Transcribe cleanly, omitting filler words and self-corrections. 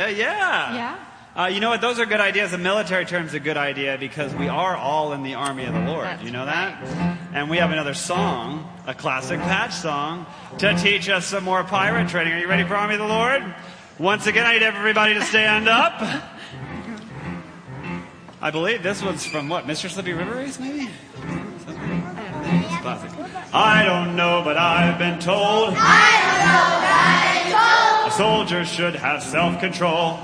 Yeah. You know what? Those are good ideas. The military term's a good idea because we are all in the army of the Lord. That's You know that? right. And we have another song, a classic Patch song, to teach us some more pirate training. Are you ready for Army of the Lord? Once again, I need everybody to stand up. I believe this was from what? Mr. Slippy River Race, maybe? It's classic. I don't know, but I've been told. A soldier should have self-control.